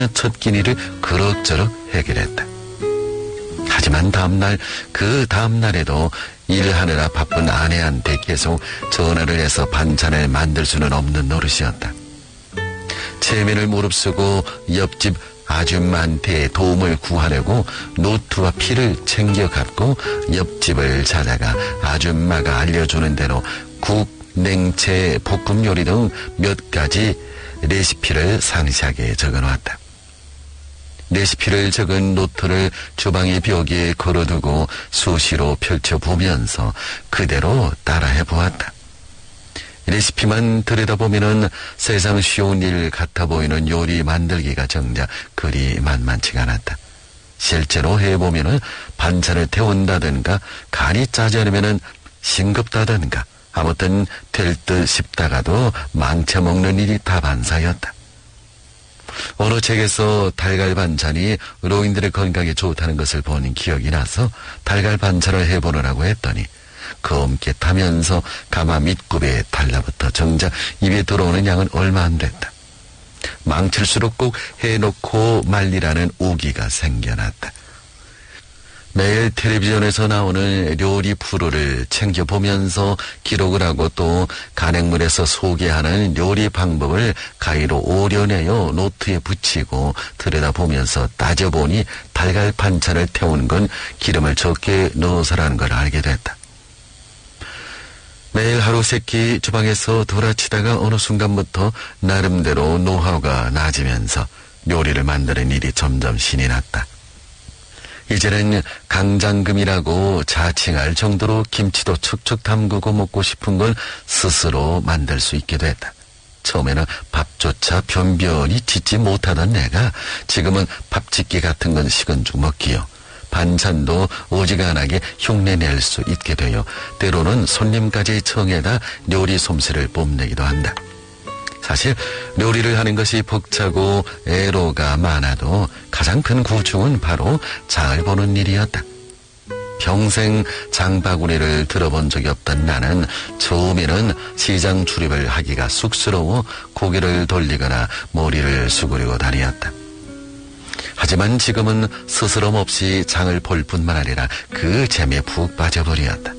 첫 끼니를 그럭저럭 해결했다. 하지만 그 다음날에도 일하느라 바쁜 아내한테 계속 전화를 해서 반찬을 만들 수는 없는 노릇이었다. 체면을 무릅쓰고 옆집 아줌마한테 도움을 구하려고 노트와 피를 챙겨 갖고 옆집을 찾아가 아줌마가 알려주는 대로 국, 냉채, 볶음 요리 등 몇 가지 레시피를 상세하게 적어놓았다. 레시피를 적은 노트를 주방의 벽에 걸어두고 수시로 펼쳐보면서 그대로 따라해 보았다. 레시피만 들여다보면은 세상 쉬운 일 같아 보이는 요리 만들기가 정작 그리 만만치가 않았다. 실제로 해보면은 반찬을 태운다든가 간이 짜지 않으면은 싱겁다든가 아무튼 될 듯 싶다가도 망쳐먹는 일이 다반사였다. 어느 책에서 달걀 반찬이 노인들의 건강에 좋다는 것을 본 기억이 나서 달걀 반찬을 해보느라고 했더니 검게 타면서 가마 밑굽에 달라붙어 정작 입에 들어오는 양은 얼마 안 됐다. 망칠수록 꼭 해놓고 말리라는 우기가 생겨났다. 매일 텔레비전에서 나오는 요리 프로를 챙겨보면서 기록을 하고 또 간행물에서 소개하는 요리 방법을 가위로 오려내어 노트에 붙이고 들여다보면서 따져보니 달걀 반찬을 태우는 건 기름을 적게 넣어서라는 걸 알게 됐다. 매일 하루 세끼 주방에서 돌아치다가 어느 순간부터 나름대로 노하우가 나아지면서 요리를 만드는 일이 점점 신이 났다. 이제는 강장금이라고 자칭할 정도로 김치도 척척 담그고 먹고 싶은 건 스스로 만들 수 있게 됐다. 처음에는 밥조차 변변히 짓지 못하던 내가 지금은 밥짓기 같은 건 식은 죽 먹기요. 반찬도 어지간하게 흉내낼 수 있게 되어 때로는 손님까지 청해다 요리 솜씨를 뽐내기도 한다. 사실 요리를 하는 것이 벅차고 애로가 많아도 가장 큰 고충은 바로 장을 보는 일이었다. 평생 장바구니를 들어본 적이 없던 나는 처음에는 시장 출입을 하기가 쑥스러워 고개를 돌리거나 머리를 수그리고 다녔다. 하지만 지금은 스스럼 없이 장을 볼 뿐만 아니라 그 재미에 푹 빠져버렸다.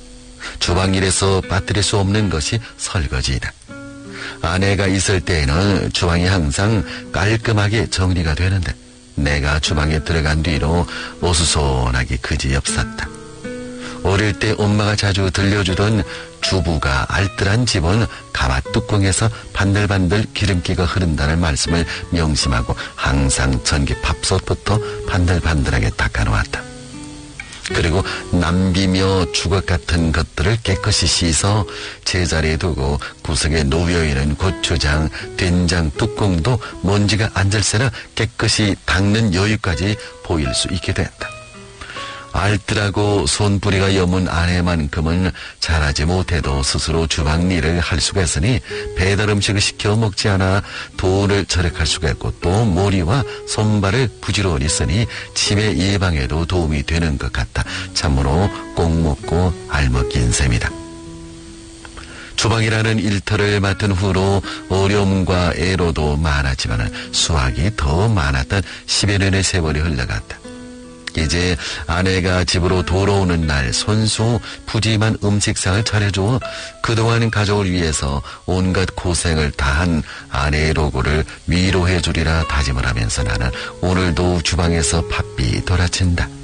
주방일에서 빠뜨릴 수 없는 것이 설거지이다. 아내가 있을 때에는 주방이 항상 깔끔하게 정리가 되는데 내가 주방에 들어간 뒤로 어수선하기 그지없었다. 어릴 때 엄마가 자주 들려주던 주부가 알뜰한 집은 가마 뚜껑에서 반들반들 기름기가 흐른다는 말씀을 명심하고 항상 전기 밥솥부터 반들반들하게 닦아놓았다. 그리고 남비며 주걱 같은 것들을 깨끗이 씻어 제자리에 두고 구석에 놓여있는 고추장, 된장 뚜껑도 먼지가 앉을새나 깨끗이 닦는 여유까지 보일 수 있게 됐다. 알뜰하고 손뿌리가 여문 아내만큼은 잘하지 못해도 스스로 주방 일을 할 수가 있으니 배달 음식을 시켜 먹지 않아 돈을 절약할 수가 있고 또 머리와 손발을 부지런히 쓰니 치매 예방에도 도움이 되는 것 같아 참으로 꼭 먹고 알먹긴 셈이다. 주방이라는 일터를 맡은 후로 어려움과 애로도 많았지만 수확이 더 많았던 10여 년의 세월이 흘러갔다. 이제 아내가 집으로 돌아오는 날 손수 푸짐한 음식상을 차려주어 그동안 가족을 위해서 온갖 고생을 다한 아내의 로고를 위로해 주리라 다짐을 하면서 나는 오늘도 주방에서 바삐 돌아친다.